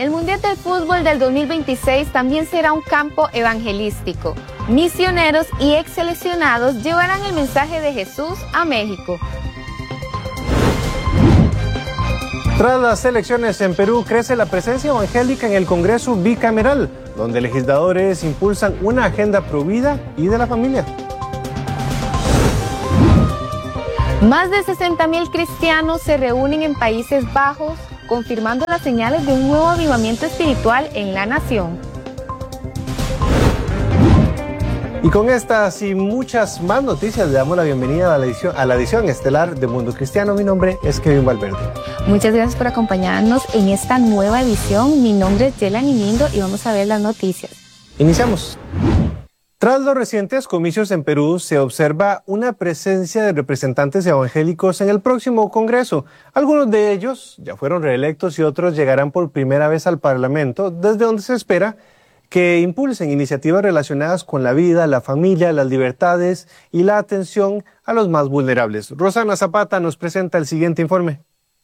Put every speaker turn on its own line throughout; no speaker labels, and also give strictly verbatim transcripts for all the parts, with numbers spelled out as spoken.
el Mundial del Fútbol del dos mil veintiséis también será un campo evangelístico. Misioneros y ex seleccionados llevarán el mensaje de Jesús a México.
Tras las elecciones en Perú, crece la presencia evangélica en el Congreso bicameral, donde legisladores impulsan una agenda pro vida y de la familia.
Más de sesenta mil cristianos se reúnen en Países Bajos, confirmando las señales de un nuevo avivamiento espiritual en la nación.
Y con estas y muchas más noticias le damos la bienvenida a la edición, a la edición estelar de Mundo Cristiano. Mi nombre es Kevin Valverde.
Muchas gracias por acompañarnos en esta nueva edición. Mi nombre es Yelani Mindo y vamos a ver las noticias.
Iniciamos. Tras los recientes comicios en Perú, se observa una presencia de representantes evangélicos en el próximo Congreso. Algunos de ellos ya fueron reelectos y otros llegarán por primera vez al Parlamento, desde donde se espera que impulsen iniciativas relacionadas con la vida, la familia, las libertades y la atención a los más vulnerables. Rosana Zapata nos presenta el siguiente informe.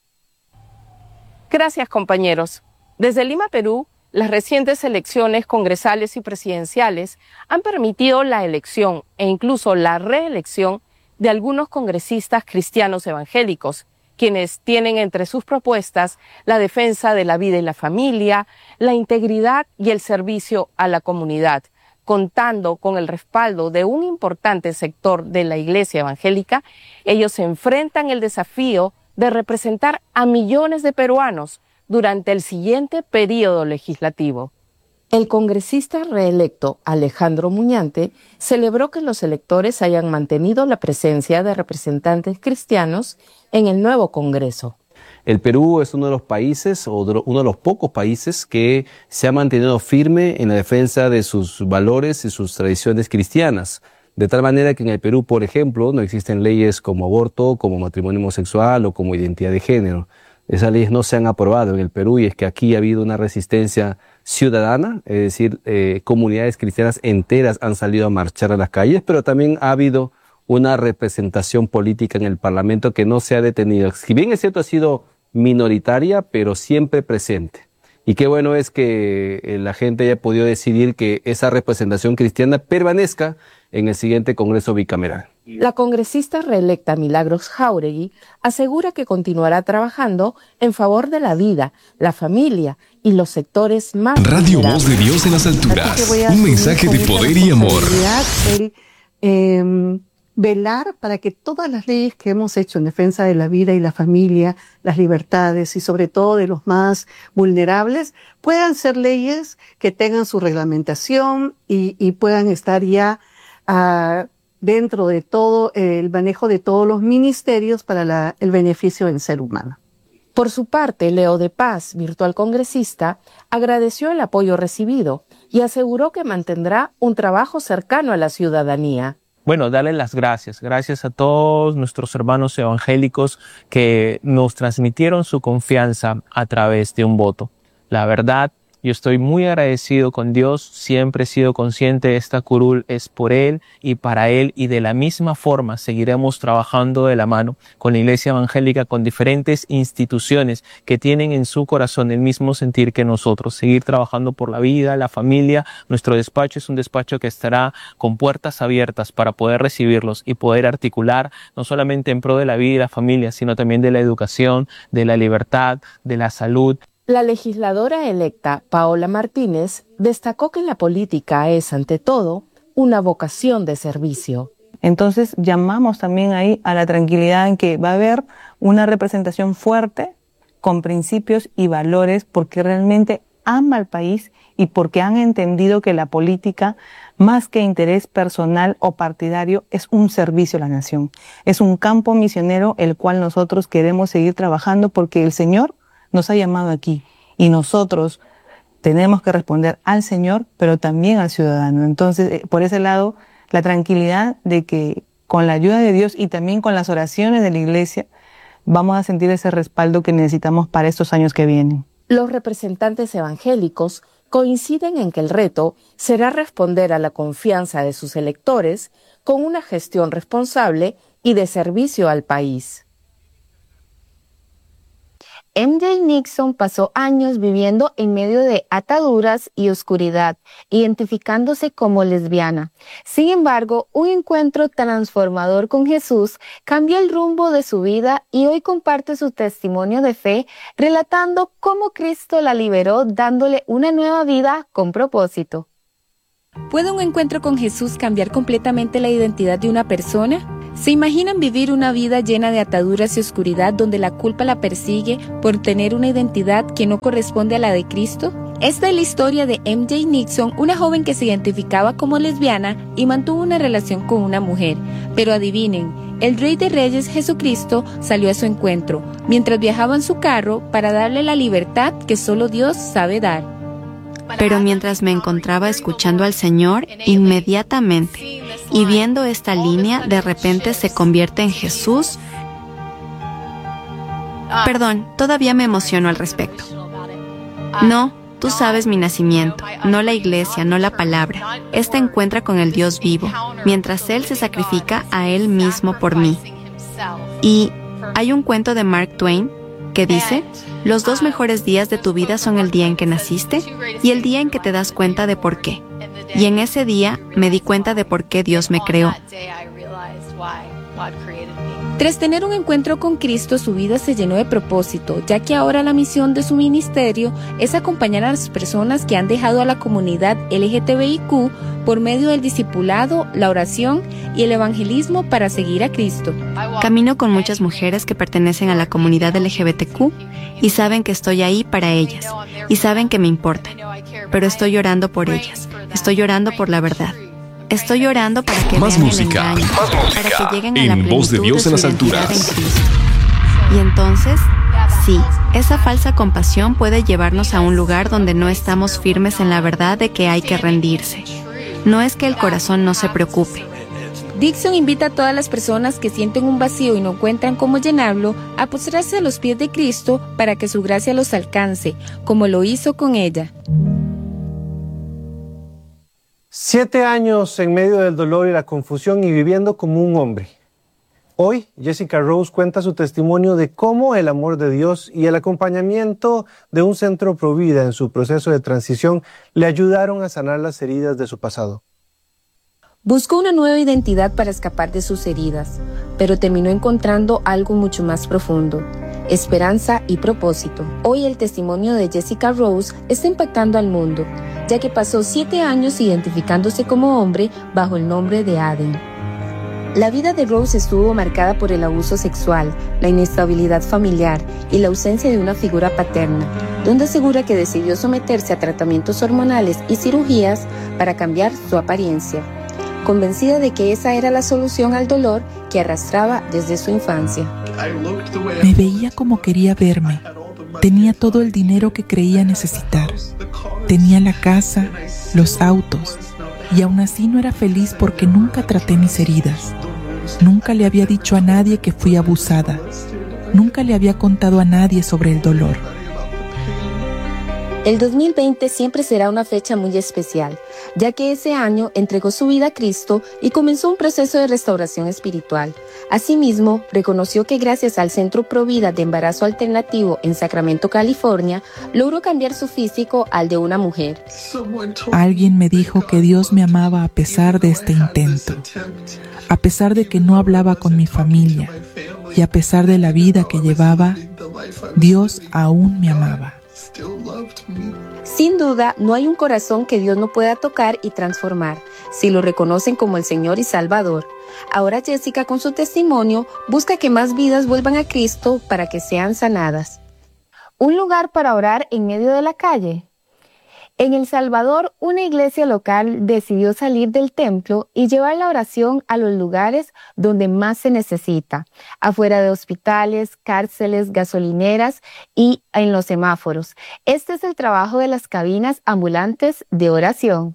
Gracias, compañeros. Desde Lima, Perú, las recientes elecciones congresales y presidenciales han permitido la elección e incluso la reelección de algunos congresistas cristianos evangélicos, quienes tienen entre sus propuestas la defensa de la vida y la familia, la integridad y el servicio a la comunidad, contando con el respaldo de un importante sector de la Iglesia evangélica. Ellos se enfrentan el desafío de representar a millones de peruanos durante el siguiente periodo legislativo. El congresista reelecto Alejandro Muñante celebró que los electores hayan mantenido la presencia de representantes cristianos en el nuevo Congreso.
El Perú es uno de los países, o de uno de los pocos países que se ha mantenido firme en la defensa de sus valores y sus tradiciones cristianas. De tal manera que en el Perú, por ejemplo, no existen leyes como aborto, como matrimonio homosexual o como identidad de género. Esas leyes no se han aprobado en el Perú y es que aquí ha habido una resistencia ciudadana, es decir, eh, comunidades cristianas enteras han salido a marchar a las calles, pero también ha habido una representación política en el Parlamento que no se ha detenido. Si bien es cierto, ha sido minoritaria, pero siempre presente. Y qué bueno es que eh, la gente haya podido decidir que esa representación cristiana permanezca en el siguiente Congreso bicameral.
La congresista reelecta Milagros Jáuregui asegura que continuará trabajando en favor de la vida, la familia y los sectores más
Radio Voz de Dios en las alturas, un mensaje de poder y amor.
El, eh, velar para que todas las leyes que hemos hecho en defensa de la vida y la familia, las libertades y sobre todo de los más vulnerables, puedan ser leyes que tengan su reglamentación y, y puedan estar ya uh, dentro de todo el manejo de todos los ministerios para la, el beneficio del ser humano.
Por su parte, Leo de Paz, virtual congresista, agradeció el apoyo recibido y aseguró que mantendrá un trabajo cercano a la ciudadanía.
Bueno, darle las gracias. Gracias a todos nuestros hermanos evangélicos que nos transmitieron su confianza a través de un voto. La verdad, yo estoy muy agradecido con Dios. Siempre he sido consciente de esta curul es por Él y para Él. Y de la misma forma seguiremos trabajando de la mano con la Iglesia Evangélica, con diferentes instituciones que tienen en su corazón el mismo sentir que nosotros. Seguir trabajando por la vida, la familia. Nuestro despacho es un despacho que estará con puertas abiertas para poder recibirlos y poder articular no solamente en pro de la vida y la familia, sino también de la educación, de la libertad, de la salud.
La legisladora electa Paola Martínez destacó que la política es, ante todo, una vocación de servicio.
Entonces llamamos también ahí a la tranquilidad en que va a haber una representación fuerte con principios y valores porque realmente ama al país y porque han entendido que la política, más que interés personal o partidario, es un servicio a la nación. Es un campo misionero el cual nosotros queremos seguir trabajando porque el Señor nos ha llamado aquí y nosotros tenemos que responder al Señor, pero también al ciudadano. Entonces, por ese lado, la tranquilidad de que con la ayuda de Dios y también con las oraciones de la Iglesia, vamos a sentir ese respaldo que necesitamos para estos años que vienen.
Los representantes evangélicos coinciden en que el reto será responder a la confianza de sus electores con una gestión responsable y de servicio al país.
M J Nixon pasó años viviendo en medio de ataduras y oscuridad, identificándose como lesbiana. Sin embargo, un encuentro transformador con Jesús cambió el rumbo de su vida y hoy comparte su testimonio de fe, relatando cómo Cristo la liberó, dándole una nueva vida con propósito. ¿Puede un encuentro con Jesús cambiar completamente la identidad de una persona? ¿Se imaginan vivir una vida llena de ataduras y oscuridad donde la culpa la persigue por tener una identidad que no corresponde a la de Cristo? Esta es la historia de M J Nixon, una joven que se identificaba como lesbiana y mantuvo una relación con una mujer. Pero adivinen, el Rey de Reyes, Jesucristo, salió a su encuentro mientras viajaba en su carro para darle la libertad que solo Dios sabe dar.
Pero mientras me encontraba escuchando al Señor, inmediatamente, y viendo esta línea, de repente se convierte en Jesús. Perdón, todavía me emociono al respecto. No, tú sabes mi nacimiento, no la iglesia, no la palabra. Esta encuentra con el Dios vivo, mientras Él se sacrifica a Él mismo por mí. Y hay un cuento de Mark Twain que dice: los dos mejores días de tu vida son el día en que naciste y el día en que te das cuenta de por qué. Y en ese día me di cuenta de por qué Dios me creó.
Tras tener un encuentro con Cristo, su vida se llenó de propósito, ya que ahora la misión de su ministerio es acompañar a las personas que han dejado a la comunidad L G T B I Q por medio del discipulado, la oración y el evangelismo para seguir a Cristo.
Camino con muchas mujeres que pertenecen a la comunidad L G B T Q y saben que estoy ahí para ellas y saben que me importa, pero estoy orando por ellas, estoy orando por la verdad. Estoy orando para que
más
vean
música,
el engaño,
más música,
para que lleguen a
en
la plenitud
Voz de Dios
de
en las
su identidad
alturas.
en Cristo. Y entonces, sí, esa falsa compasión puede llevarnos a un lugar donde no estamos firmes en la verdad de que hay que rendirse. No es que el corazón no se preocupe.
Dixon invita a todas las personas que sienten un vacío y no encuentran cómo llenarlo a postrarse a los pies de Cristo para que su gracia los alcance, como lo hizo con ella.
Siete años en medio del dolor y la confusión y viviendo como un hombre. Hoy, Jessica Rose cuenta su testimonio de cómo el amor de Dios y el acompañamiento de un centro Provida en su proceso de transición le ayudaron a sanar las heridas de su pasado.
Buscó una nueva identidad para escapar de sus heridas, pero terminó encontrando algo mucho más profundo: esperanza y propósito. Hoy el testimonio de Jessica Rose está impactando al mundo, ya que pasó siete años identificándose como hombre bajo el nombre de Aden. La vida de Rose estuvo marcada por el abuso sexual, la inestabilidad familiar y la ausencia de una figura paterna, donde asegura que decidió someterse a tratamientos hormonales y cirugías para cambiar su apariencia, convencida de que esa era la solución al dolor que arrastraba desde su infancia.
Me veía como quería verme. Tenía todo el dinero que creía necesitar. Tenía la casa, los autos, y aún así no era feliz porque nunca traté mis heridas. Nunca le había dicho a nadie que fui abusada. Nunca le había contado a nadie sobre el dolor.
El dos mil veinte siempre será una fecha muy especial, ya que ese año entregó su vida a Cristo y comenzó un proceso de restauración espiritual. Asimismo, reconoció que gracias al Centro Provida de Embarazo Alternativo en Sacramento, California, logró cambiar su físico al de una mujer.
Alguien me dijo que Dios me amaba a pesar de este intento, a pesar de que no hablaba con mi familia y a pesar de la vida que llevaba, Dios aún me amaba.
Sin duda, no hay un corazón que Dios no pueda tocar y transformar, si lo reconocen como el Señor y Salvador. Ahora Jessica, con su testimonio, busca que más vidas vuelvan a Cristo para que sean sanadas. ¿Un lugar para orar en medio de la calle? En El Salvador, una iglesia local decidió salir del templo y llevar la oración a los lugares donde más se necesita, afuera de hospitales, cárceles, gasolineras y en los semáforos. Este es el trabajo de las cabinas ambulantes de oración.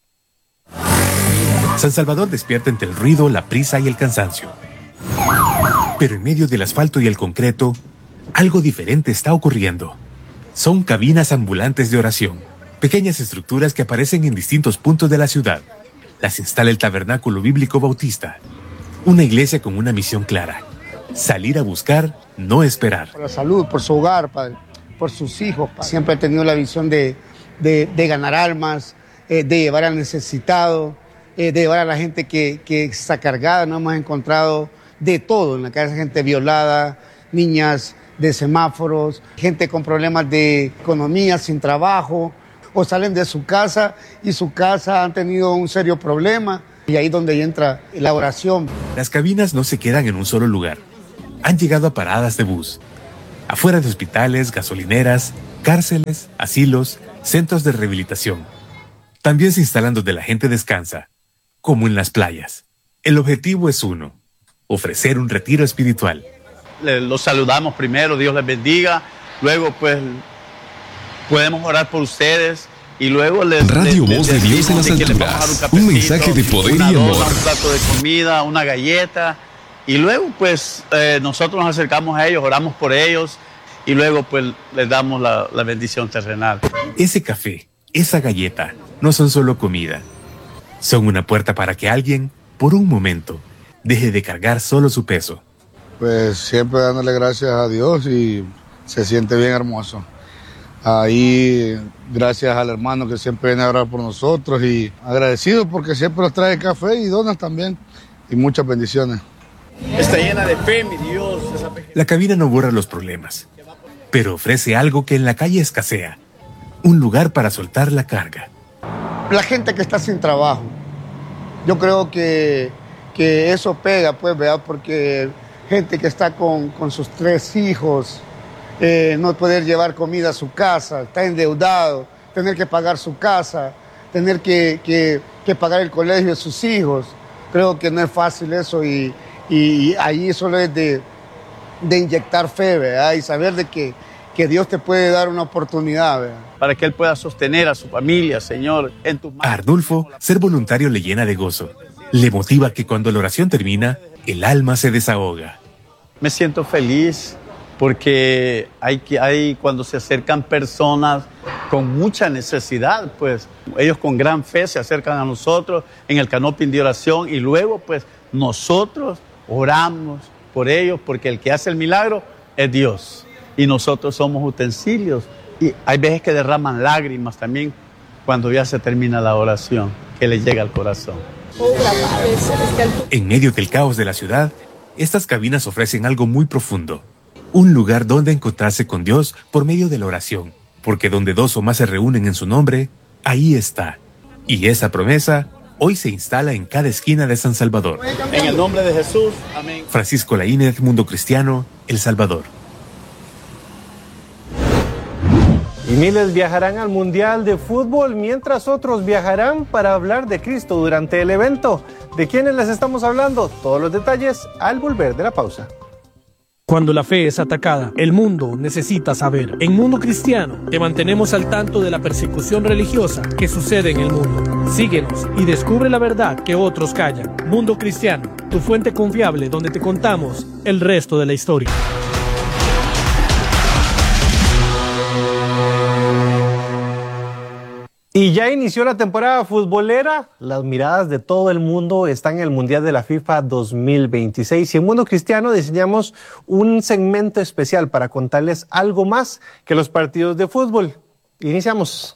San Salvador despierta entre el ruido, la prisa y el cansancio. Pero en medio del asfalto y el concreto, algo diferente está ocurriendo. Son cabinas ambulantes de oración. Pequeñas estructuras que aparecen en distintos puntos de la ciudad. Las instala el Tabernáculo Bíblico Bautista, una iglesia con una misión clara: Salir a buscar, no esperar.
Por la salud, por su hogar, Padre, por sus hijos. Padre. Siempre he tenido la visión de, de, de ganar almas, eh, de llevar al necesitado, eh, de llevar a la gente que, que está cargada. No hemos encontrado de todo en la calle, gente violada, niñas de semáforos, gente con problemas de economía, sin trabajo, o salen de su casa y su casa han tenido un serio problema. Y ahí es donde entra la oración.
Las cabinas no se quedan en un solo lugar. Han llegado a paradas de bus, afuera de hospitales, gasolineras, cárceles, asilos, centros de rehabilitación. También se instalan donde la gente descansa, como en las playas. El objetivo es uno, ofrecer un retiro espiritual.
Los saludamos primero, Dios les bendiga, luego pues podemos orar por ustedes. Y luego les,
Radio
les,
Voz
les
de Dios en las alturas, un, un mensaje de poder
una
y amor.
Dona, un plato de comida, una galleta, y luego pues eh, nosotros nos acercamos a ellos, oramos por ellos, y luego pues les damos la, la bendición terrenal.
Ese café, esa galleta, no son solo comida, son una puerta para que alguien, por un momento, deje de cargar solo su peso.
Pues siempre dándole gracias a Dios y se siente bien hermoso. Ahí, gracias al hermano que siempre viene a orar por nosotros y agradecido porque siempre nos trae café y donas también y muchas bendiciones.
Está llena de fe, mi Dios.
La cabina no borra los problemas, pero ofrece algo que en la calle escasea, un lugar para soltar la carga.
La gente que está sin trabajo, yo creo que, que eso pega, pues, ¿verdad? Porque gente que está con, con sus tres hijos, Eh, no poder llevar comida a su casa, está endeudado, tener que pagar su casa, tener que, que, que pagar el colegio de sus hijos. Creo que no es fácil eso y, y ahí solo es de, de inyectar fe, ¿verdad? Y saber de que, que Dios te puede dar una oportunidad, ¿verdad?
Para que Él pueda sostener a su familia, Señor, en tus manos.
A Arnulfo, ser voluntario le llena de gozo. Le motiva que cuando la oración termina, el alma se desahoga.
Me siento feliz. Porque hay, hay cuando se acercan personas con mucha necesidad, pues ellos con gran fe se acercan a nosotros en el canopy de oración y luego pues nosotros oramos por ellos porque el que hace el milagro es Dios y nosotros somos utensilios y hay veces que derraman lágrimas también cuando ya se termina la oración, que les llega al corazón.
En medio del caos de la ciudad, estas cabinas ofrecen algo muy profundo. Un lugar donde encontrarse con Dios por medio de la oración, porque donde dos o más se reúnen en su nombre, ahí está. Y esa promesa hoy se instala en cada esquina de San Salvador.
En el nombre de Jesús, amén.
Francisco Laínez, Mundo Cristiano, El Salvador.
Y miles viajarán al Mundial de Fútbol, mientras otros viajarán para hablar de Cristo durante el evento. ¿De quiénes les estamos hablando? Todos los detalles al volver de la pausa.
Cuando la fe es atacada, el mundo necesita saber. En Mundo Cristiano te mantenemos al tanto de la persecución religiosa que sucede en el mundo. Síguenos y descubre la verdad que otros callan. Mundo Cristiano, tu fuente confiable donde te contamos el resto de la historia.
Y ya inició la temporada futbolera. Las miradas de todo el mundo están en el Mundial de la FIFA dos mil veintiséis. Y en Mundo Cristiano diseñamos un segmento especial para contarles algo más que los partidos de fútbol. Iniciamos.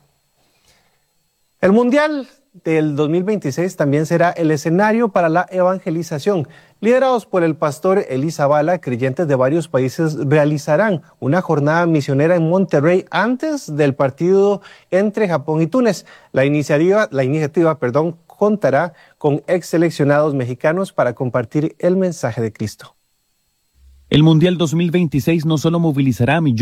El Mundial del dos mil veintiséis también será el escenario para la evangelización. Liderados por el pastor Eli Zavala, creyentes de varios países realizarán una jornada misionera en Monterrey antes del partido entre Japón y Túnez. La iniciativa, la iniciativa, perdón, contará con ex seleccionados mexicanos para compartir el mensaje de Cristo.
El Mundial dos mil veintiséis no solo movilizará a millones